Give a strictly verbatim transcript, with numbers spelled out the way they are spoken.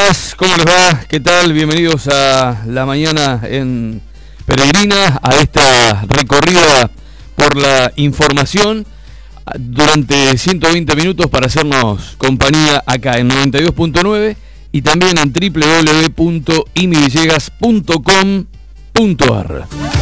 días, ¿cómo les va? ¿Qué tal? Bienvenidos a la mañana en Peregrina, a esta recorrida por la información durante ciento veinte minutos para hacernos compañía acá en noventa y dos punto nueve y también en doble u doble u doble u punto imi villegas punto com punto ar.